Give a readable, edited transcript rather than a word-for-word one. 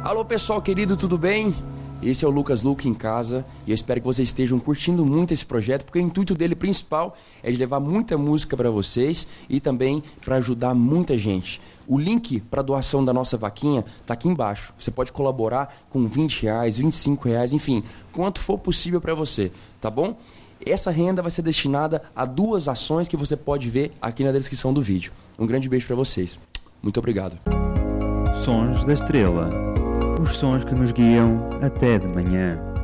Alô pessoal querido, tudo bem? Esse é o Lucas Luque em casa e eu espero que vocês estejam curtindo muito esse projeto, porque o intuito dele principal é de levar muita música para vocês e também para ajudar muita gente. O link para doação da nossa vaquinha tá aqui embaixo. Você pode colaborar com R$20, R$25, enfim, quanto for possível para você, tá bom? Essa renda vai ser destinada a 2 ações que você pode ver aqui na descrição do vídeo. Um grande beijo para vocês. Muito obrigado. Sons da Estrela. Os sons que nos guiam até de manhã.